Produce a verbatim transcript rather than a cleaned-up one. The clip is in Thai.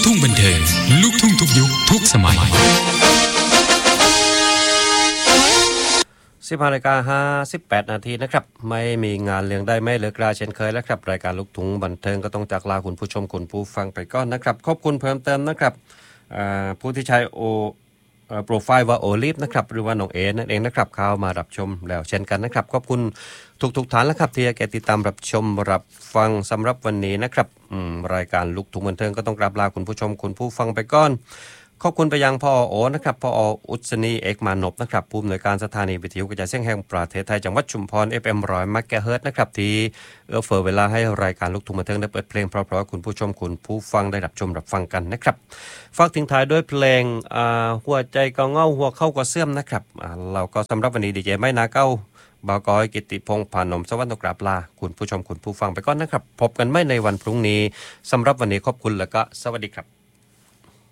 ทุ่งบันเทิงลูกทุ่งทุกยุคทุกสมัยสิบห้านาฬิกาห้าสิบแปดนาทีนะครับไม่มีงานเลี้ยงได้ไม่เลิกราเช่นเคยแล้วครับรายการลูกทุ่งบันเทิงก็ต้องจากลาคุณผู้ชมคุณผู้ฟังไปก่อนนะครับขอบคุณเพิ่มเติมนะครับผู้ที่ใช้โอโปรไฟล์ว่าโอลิฟนะครับหรือว่าน้องเอนั่นเองนะครับเข้ามารับชมแล้วเช่นกันนะครับขอบคุณทุกๆท่านแล้วครับที่แกติดตามรับชมรับฟังสำหรับวันนี้นะครับรายการลูกทุ่งบันเทิงก็ต้องกราบลาคุณผู้ชมคุณผู้ฟังไปก่อนขอบคุณไปยังพ่อโอนะครับพ่อออุศนีเอกมานพนะครับผู้อำนวยการสถานีวิทยุกระจายเสียงแห่งประเทศไทยจังหวัดชุมพร เอฟ เอ็ม หนึ่งร้อย เมกะเฮิรตซ์นะครับที่เอื้อเฟื้อเวลาให้รายการลูกทุ่งบันเทิงได้เปิดเพลงเพราะๆคุณผู้ชมคุณผู้ฟังได้รับชมรับฟังกันนะครับฝากทิ้งท้ายด้วยเพลงหัวใจก็เงาหัวเข้าก็เสื่อมนะครับเราก็สำหรับวันนี้ดีเจไม่นาเก้าบากอยกิติพงษ์ผานมสวัสดิ์กราบลาคุณผู้ชมคุณผู้ฟังไปก่อนนะครับพบกันไม่ในวันพรุ่งนี้สำหรับวันนี้ขอบคุณแล้วก็สวัสดีครับ